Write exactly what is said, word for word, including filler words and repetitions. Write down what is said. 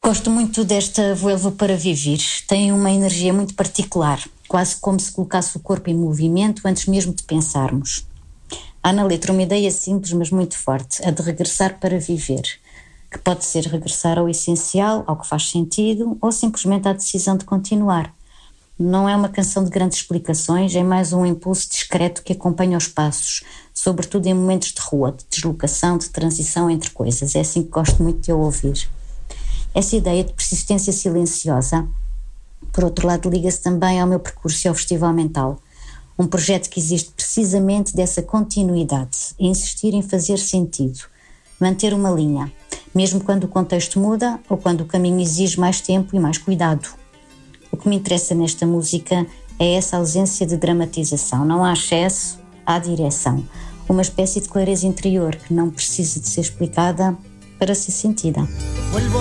Gosto muito desta Vuelvo para Vivir. Tem uma energia muito particular, quase como se colocasse o corpo em movimento antes mesmo de pensarmos. Há na letra uma ideia simples, mas muito forte, a de regressar para viver, que pode ser regressar ao essencial, ao que faz sentido, ou simplesmente à decisão de continuar. Não é uma canção de grandes explicações, é mais um impulso discreto que acompanha os passos, sobretudo em momentos de rua, de deslocação, de transição entre coisas. É assim que gosto muito de eu ouvir. Essa ideia de persistência silenciosa, por outro lado, liga-se também ao meu percurso e ao Festival Mental, um projeto que existe precisamente dessa continuidade, insistir em fazer sentido, manter uma linha, mesmo quando o contexto muda ou quando o caminho exige mais tempo e mais cuidado. O que me interessa nesta música é essa ausência de dramatização. Não há excesso, há direção. Uma espécie de clareza interior que não precisa de ser explicada para ser sentida.